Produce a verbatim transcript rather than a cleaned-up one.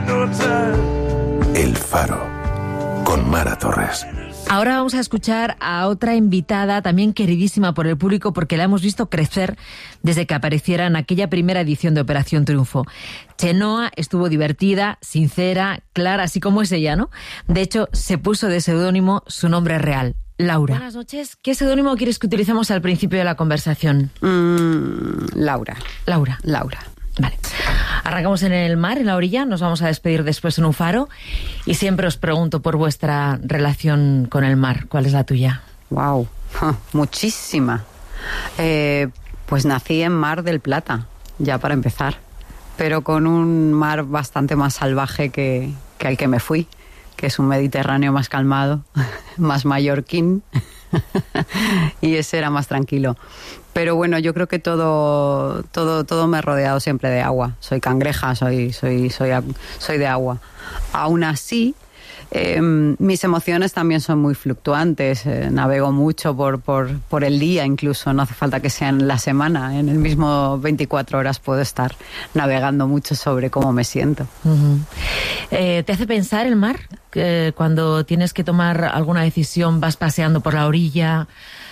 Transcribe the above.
El Faro, con Mara Torres. Ahora vamos a escuchar a otra invitada, también queridísima por el público, porque la hemos visto crecer desde que apareciera en aquella primera edición de Operación Triunfo. Chenoa estuvo divertida, sincera, clara, así como es ella, ¿no? De hecho, se puso de seudónimo su nombre real, Laura. Buenas noches. ¿Qué seudónimo quieres que utilicemos al principio de la conversación? Mm, Laura. Laura. Laura. Vale. Arrancamos en el mar, en la orilla, nos vamos a despedir después en un faro y siempre os pregunto por vuestra relación con el mar. ¿Cuál es la tuya? Wow, muchísima. Eh, pues nací en Mar del Plata, ya para empezar, pero con un mar bastante más salvaje que, que al que me fui, que es un Mediterráneo más calmado, más mallorquín, y ese era más tranquilo. Pero bueno, yo creo que todo, todo, todo me ha rodeado siempre de agua. Soy cangreja, soy, soy, soy, soy de agua. Aún así, eh, mis emociones también son muy fluctuantes. Eh, navego mucho por, por, por el día, incluso. No hace falta que sea en la semana. En el mismo veinticuatro horas puedo estar navegando mucho sobre cómo me siento. Uh-huh. eh, ¿Te hace pensar el mar? Que cuando tienes que tomar alguna decisión, vas paseando por la orilla,